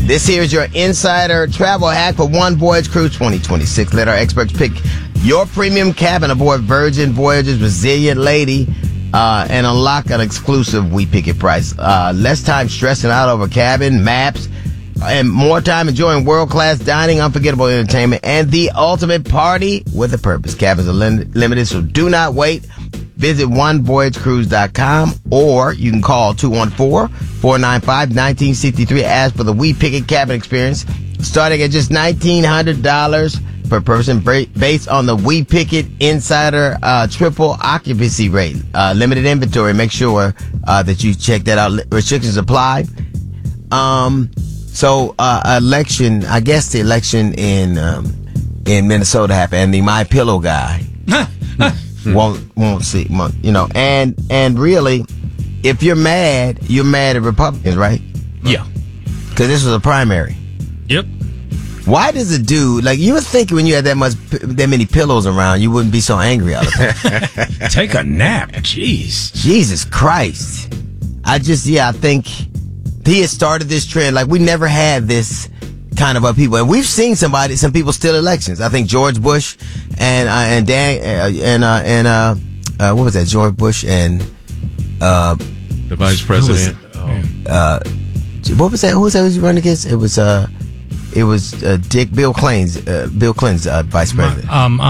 This here is your insider travel hack for One Voyage Cruise 2026. Let our experts pick your premium cabin aboard Virgin Voyages Resilient Lady and unlock an exclusive We Pick It price. Less time stressing out over cabin, maps, and more time enjoying world-class dining, unforgettable entertainment, and the ultimate party with a purpose. Cabins are limited, so do not wait. Visit onevoyagecruise.com or you can call 214-495-1963. Ask for the We Pick It cabin experience, starting at just $1,900 per person, based on the We Pick It Insider triple occupancy rate. Limited inventory. Make sure that you check that out. Restrictions apply. Election. I guess the election in Minnesota happened, and the My Pillow guy won't see. And really, if you're mad at Republicans, right? Yeah. Because this was a primary. Yep. Why does a dude, like, you would think when you had that many pillows around, you wouldn't be so angry all the time. Take a nap. Jeez. Jesus Christ. I think he has started this trend. Like, we never had this kind of people. And we've seen some people steal elections. I think George Bush and what was that? George Bush and, the vice president. What was that? Who was that he running against? It was Bill Clinton's vice president.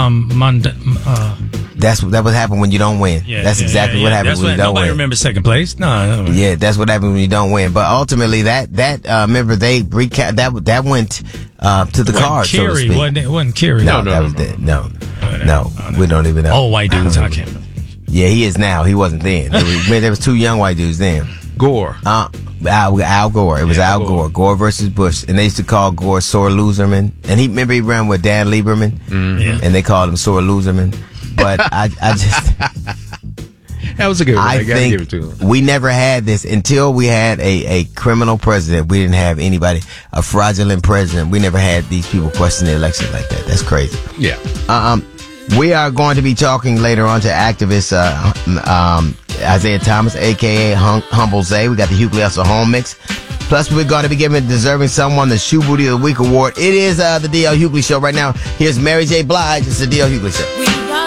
That what happened when you don't win. Yeah, that's exactly what happens when you don't win. Nobody remembers second place. No. Yeah, that's what happens when you don't win. But ultimately, remember they recap that went to the cards. So to speak. It wasn't Kerry. No, that was dead. No, we don't even know. Old white dudes. I can't. Yeah, he is now. He wasn't then. There was two young white dudes then. Gore. Al Gore. It was Al Gore. Gore versus Bush. And they used to call Gore Sore Loserman. And he ran with Dan Lieberman. Mm-hmm. And they called him Sore Loserman. But I just... That was a good one. I think give it to him. We never had this until we had a criminal president. We didn't have anybody, a fraudulent president. We never had these people question the election like that. That's crazy. Yeah. We are going to be talking later on to activist Isaiah Thomas, a.k.a. Humble Zay. We got the Hughley Hustle Home Mix. Plus, we're going to be giving deserving someone the Shoe Booty of the Week award. It is the D.L. Hughley Show right now. Here's Mary J. Blige. It's the D.L. Hughley Show.